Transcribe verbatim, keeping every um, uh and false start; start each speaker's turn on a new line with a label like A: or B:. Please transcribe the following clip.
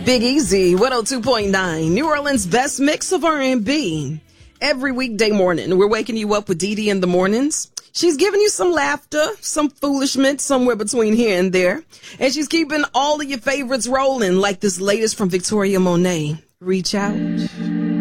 A: Big Easy, one oh two point nine, New Orleans' best mix of R and B. Every weekday morning, we're waking you up with Dee Dee in the mornings. She's giving you some laughter, some foolishment, somewhere between here and there. And she's keeping all of your favorites rolling, like this latest from Victoria Monet, Reach Out.